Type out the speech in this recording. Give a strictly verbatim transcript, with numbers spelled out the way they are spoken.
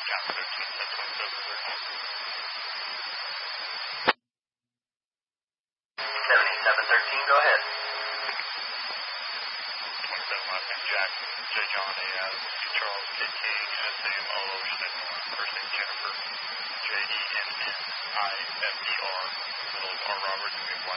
Jack thirteen, ten twenty-seven, thirteen. seventy-seven thirteen, go ahead. twenty-seven, last name Jack, J John, A Adam, C Charles, K K, S A M, O O, second one, first name Jennifer, J E N N I F E R, middle is R Robert, and Y